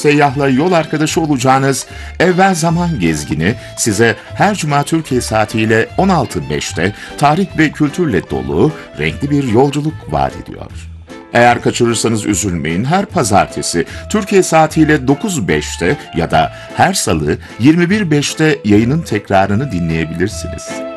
seyyahla yol arkadaşı olacağınız Evvel Zaman Gezgini size her cuma Türkiye saatiyle 16.05'te tarih ve kültürle dolu renkli bir yolculuk vaat ediyor. Eğer kaçırırsanız üzülmeyin, her pazartesi Türkiye saatiyle 9.05'te ya da her salı 21.05'te yayının tekrarını dinleyebilirsiniz.